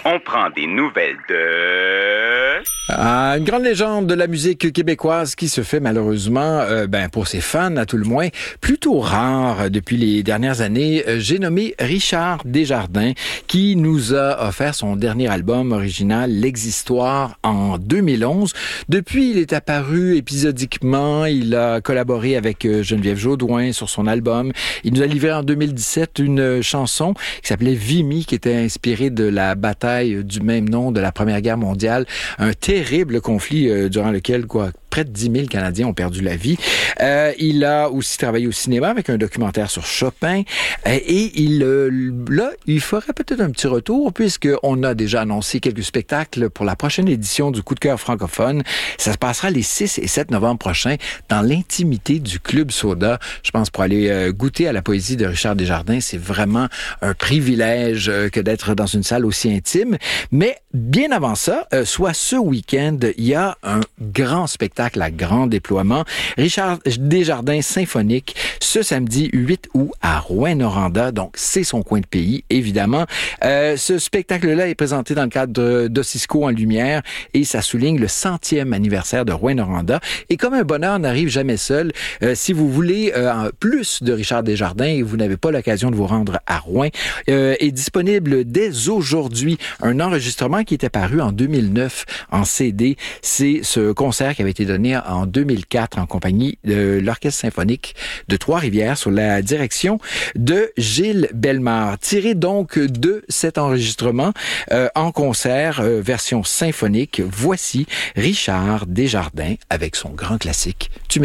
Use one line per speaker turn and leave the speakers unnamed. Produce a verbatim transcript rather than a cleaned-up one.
On prend des nouvelles de...
Ah, une grande légende de la musique québécoise qui se fait malheureusement, euh, ben pour ses fans à tout le moins, plutôt rare depuis les dernières années. Euh, j'ai nommé Richard Desjardins qui nous a offert son dernier album original, L'Existoire, en deux mille onze. Depuis, il est apparu épisodiquement. Il a collaboré avec Geneviève Jaudoin sur son album. Il nous a livré en deux mille dix-sept une chanson qui s'appelait Vimy, qui était inspirée de la bataille du même nom de la Première Guerre mondiale. Un terrible conflit euh, durant lequel, quoi, près de dix mille Canadiens ont perdu la vie. Euh, il a aussi travaillé au cinéma avec un documentaire sur Chopin. Euh, et il, euh, là, il ferait peut-être un petit retour puisqu'on a déjà annoncé quelques spectacles pour la prochaine édition du Coup de cœur francophone. Ça se passera les six et sept novembre prochains dans l'intimité du Club Soda. Je pense pour aller euh, goûter à la poésie de Richard Desjardins, c'est vraiment un privilège euh, que d'être dans une salle aussi intime. Mais bien avant ça, euh, soit ce week-end, il y a un grand spectacle à grand déploiement. Richard Desjardins symphonique ce samedi huit août à Rouyn-Noranda. Donc, c'est son coin de pays, évidemment. Euh, ce spectacle-là est présenté dans le cadre d'Ossisco en lumière et ça souligne le centième anniversaire de Rouyn-Noranda. Et comme un bonheur n'arrive jamais seul, euh, si vous voulez euh, plus de Richard Desjardins et vous n'avez pas l'occasion de vous rendre à Rouyn, euh, est disponible dès aujourd'hui un enregistrement qui était paru en deux mille neuf en C D. C'est ce concert qui avait été donné en deux mille quatre en compagnie de l'Orchestre symphonique de Trois-Rivières sous la direction de Gilles Bellemare. Tiré donc de cet enregistrement euh, en concert, euh, version symphonique, voici Richard Desjardins avec son grand classique « Tu m'aimes-tu ».